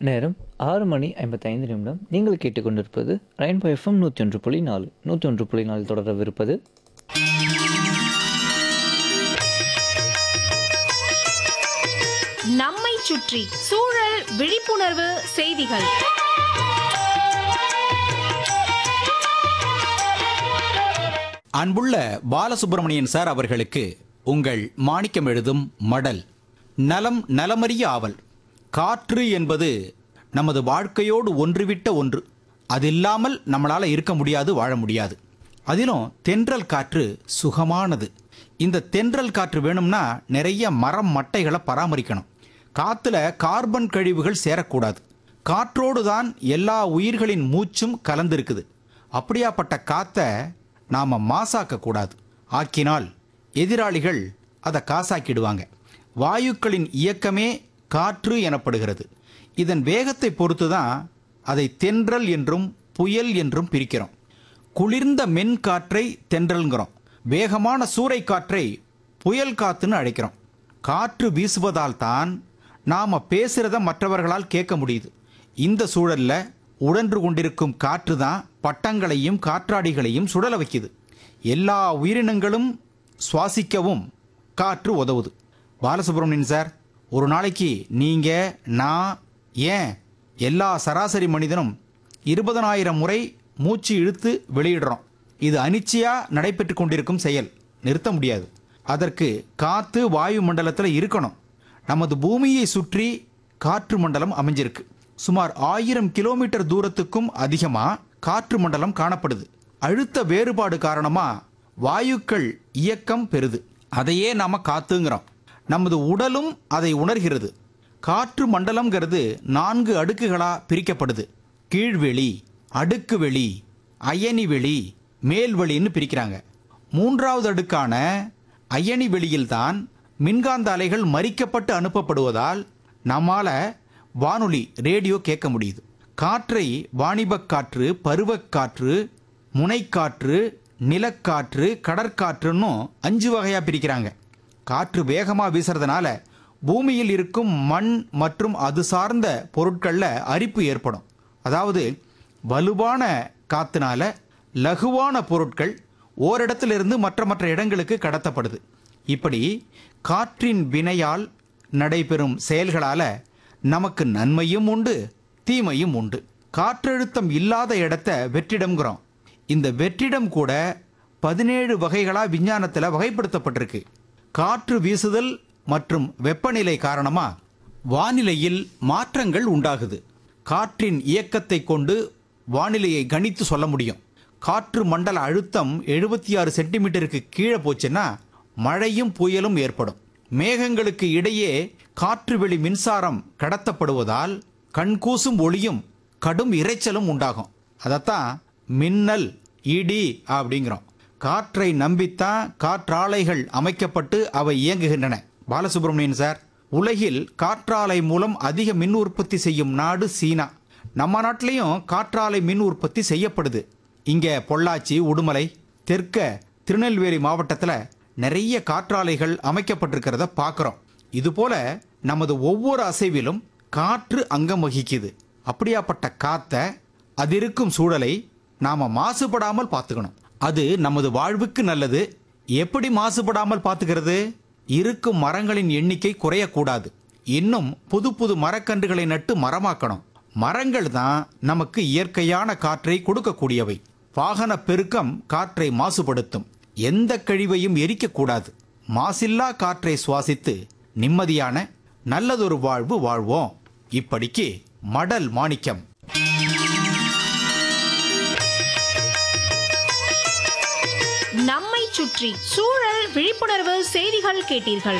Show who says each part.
Speaker 1: நேரம் 6:55. நீங்கள் கேட்டுக்கொண்டிருப்பது ரெயின்போ எஃப்எம் 101.4. 101.4 தொடரவிருப்பது
Speaker 2: நம்மை சுற்றி சூழல் விழிப்புணர்வு செய்திகள்.
Speaker 3: அன்புள்ள பாலசுப்ரமணியன் சார் அவர்களுக்கு உங்கள் மாணிக்கம் எழுதும் மடல். நலம் நலமறிய ஆவல். காற்று என்பது நமது வாழ்க்கையோடு ஒன்றுவிட்ட ஒன்று. அது இல்லாமல் நம்மளால் இருக்க முடியாது, வாழ முடியாது. அதிலும் தென்றல் காற்று சுகமானது. இந்த தென்றல் காற்று வேணும்னா நிறைய மரம் மட்டைகளை பராமரிக்கணும். காற்றுல கார்பன் கழிவுகள் சேரக்கூடாது. காற்றோடு தான் எல்லா உயிர்களின் மூச்சும் கலந்திருக்குது. அப்படியாப்பட்ட காற்றை நாம் மாசாக்கக்கூடாது. ஆக்கினால் எதிராளிகள் அதை காசாக்கிடுவாங்க. வாயுக்களின் இயக்கமே காற்று எனப்படுகிறது. இதன் வேகத்தை பொறுத்து தான் அதை தென்றல் என்றும் புயல் என்றும் பிரிக்கிறோம். குளிர்ந்த மென் காற்றை தென்றல்ங்கிறோம். வேகமான சூறை காற்றை புயல் காற்றுன்னு அழைக்கிறோம். காற்று வீசுவதால் தான் நாம் பேசுகிறத மற்றவர்களால் கேட்க முடியுது. இந்த சூழலில் உழன்று கொண்டிருக்கும் காற்று தான் பட்டங்களையும் காற்றாடிகளையும் சுழல வைக்குது. எல்லா உயிரினங்களும் சுவாசிக்கவும் காற்று உதவுது. பாலசுப்ரமணியன் சார், ஒரு நாளைக்கு நீங்கள், நான், ஏன் எல்லா சராசரி மனிதனும் 20,000 முறை மூச்சு இழுத்து வெளியிடுறோம். இது அனிச்சையாக நடைபெற்று கொண்டிருக்கும் செயல். நிறுத்த முடியாது. அதற்கு காற்று வாயு மண்டலத்தில் இருக்கணும். நமது பூமியை சுற்றி காற்று மண்டலம் அமைஞ்சிருக்கு. சுமார் 1000 கிலோமீட்டர் தூரத்துக்கும் அதிகமாக காற்று மண்டலம் காணப்படுது. அழுத்த வேறுபாடு காரணமாக வாயுக்கள் இயக்கம் பெறுது. அதையே நாம் காத்துங்கிறோம். நமது உடலும் அதை உணர்கிறது. காற்று மண்டலம்ங்கிறது 4 அடுக்குகளாக பிரிக்கப்படுது. கீழ்வெளி, அடுக்கு வெளி, அயனி வெளி, மேல்வெளின்னு பிரிக்கிறாங்க. 3வது அடுக்கான அயனி வெளியில்தான் மின்காந்த அலைகள் மறிக்கப்பட்டு அனுப்பப்படுவதால் நம்மால் வானொலி, ரேடியோ கேட்க முடியுது. காற்றை வாணிபக் காற்று, பருவக்காற்று, முனைக்காற்று, நிலக்காற்று, கடற்காற்றுன்னு 5 வகையாக பிரிக்கிறாங்க. காற்று வேகமாக வீசுறதுனால பூமியில் இருக்கும் மண் மற்றும் அது சார்ந்த பொருட்களில் அரிப்பு ஏற்படும். அதாவது வலுவான காற்றுனால லகுவான பொருட்கள் ஓரிடத்திலிருந்து மற்ற இடங்களுக்கு கடத்தப்படுது. இப்படி காற்றின் வினையால் நடைபெறும் செயல்களால் நமக்கு நன்மையும் உண்டு, தீமையும் உண்டு. காற்றழுத்தம் இல்லாத இடத்த வெற்றிடம்ங்கிறோம். இந்த வெற்றிடம் கூட 17 வகைகளாக விஞ்ஞானத்தில் வகைப்படுத்தப்பட்டிருக்கு. காற்று வீசுதல் மற்றும் வெப்பநிலை காரணமாக வானிலையில் மாற்றங்கள் உண்டாகுது. காற்றின் இயக்கத்தை கொண்டு வானிலையை கணித்து சொல்ல முடியும். காற்று மண்டல அழுத்தம் 76 சென்டிமீட்டருக்கு கீழே போச்சுன்னா மழையும் புயலும் ஏற்படும். மேகங்களுக்கு இடையே காற்று வெளி மின்சாரம் கடத்தப்படுவதால் கண்கூசும் ஒளியும் கடும் இரைச்சலும் உண்டாகும். அதைத்தான் மின்னல், இடி அப்படிங்கிறோம். காற்றை நம்பித்தான் காற்றாலைகள் அமைக்கப்பட்டு அவை இயங்குகின்றன. பாலசுப்ரமணியன் சார், உலகில் காற்றாலை மூலம் அதிக மின் உற்பத்தி செய்யும் நாடு சீனா. நம்ம நாட்டிலையும் காற்றாலை மின் உற்பத்தி செய்யப்படுது. இங்கே பொள்ளாச்சி, உடுமலை, தெற்க திருநெல்வேலி மாவட்டத்தில் நிறைய காற்றாலைகள் அமைக்கப்பட்டிருக்கிறத பார்க்குறோம். இதுபோல நமது ஒவ்வொரு அசைவிலும் காற்று அங்கம் வகிக்குது. அப்படியாப்பட்ட காற்றை, அது இருக்கும் சூழலை நாம் மாசுபடாமல் பார்த்துக்கணும். அது நமது வாழ்வுக்கு நல்லது. எப்படி மாசுபடாமல் பார்த்துக்கிறது? இருக்கும் மரங்களின் எண்ணிக்கை குறையக்கூடாது. இன்னும் புது புது மரக்கன்றுகளை நட்டு மரமாக்கணும். மரங்கள் தான் நமக்கு இயற்கையான காற்றை கொடுக்கக்கூடியவை. வாகன பெருக்கம் காற்றை மாசுபடுத்தும். எந்த கழிவையும் எரிக்கக்கூடாது. மாசில்லா காற்றை சுவாசித்து நிம்மதியான நல்லதொரு வாழ்வு வாழ்வோம். இப்படிக்கு மடல் மாணிக்கம்.
Speaker 2: நம்மை சுற்றி சூழல் விழிப்புணர்வு செய்திகள் கேட்டீர்கள்.